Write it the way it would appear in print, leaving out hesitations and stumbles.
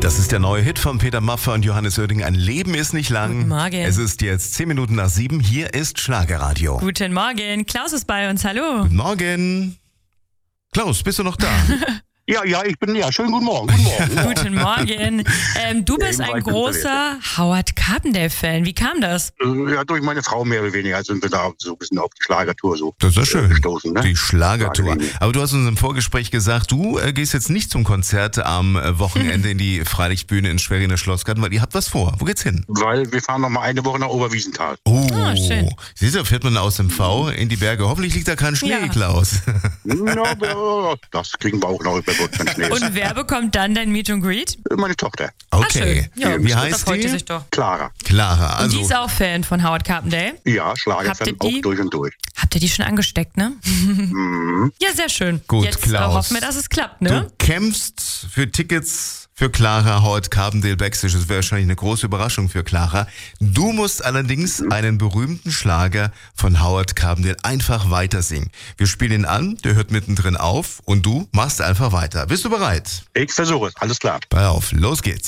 Das ist der neue Hit von Peter Maffay und Johannes Oerding. Ein Leben ist nicht lang. Guten Morgen. Es ist jetzt 10 Minuten nach 7. Hier ist Schlagerradio. Guten Morgen, Klaus ist bei uns, hallo. Guten Morgen. Klaus, bist du noch da? Ja, ich bin, schönen guten Morgen. Guten Morgen. Guten Morgen. Du bist ein großer Howard Carpendale-Fan. Wie kam das? Ja, durch meine Frau mehr oder weniger sind wir da so ein bisschen auf die Schlagertour so. Das ist ja schön. Gestoßen, ne? Die Schlagertour. Aber du hast uns im Vorgespräch gesagt, du gehst jetzt nicht zum Konzert am Wochenende in die Freilichtbühne in Schwerin, das Schlossgarten, weil ihr habt was vor. Wo geht's hin? Weil wir fahren noch mal eine Woche nach Oberwiesenthal. Oh, schön. Siehst du, fährt man aus dem V in die Berge. Hoffentlich liegt da kein Schnee, Ja. Klaus. Ja, das kriegen wir auch noch über Gott, wenn Schnee ist. Und wer bekommt dann dein Meet and Greet? Meine Tochter, Okay. Ach, schön. Ja, Wie da heißt freut die? sie sich doch. Clara. Clara. Und die Also, ist auch Fan von Howard Carpendale. Ja, Habt ihr Schlagerfan die? auch durch und durch. Habt ihr die schon angesteckt, ne? Ja, sehr schön. Gut, Jetzt Klaus. hoffen wir, dass es klappt, ne? du kämpfst für Tickets für Clara Howard Carpendale Backstage. Das wäre wahrscheinlich eine große Überraschung für Clara. Du musst allerdings einen berühmten Schlager von Howard Carpendale einfach weiter singen. Wir spielen ihn an, der hört mittendrin auf und du machst einfach weiter. Bist du bereit? Ich versuche es, alles klar. Pass auf, los geht's.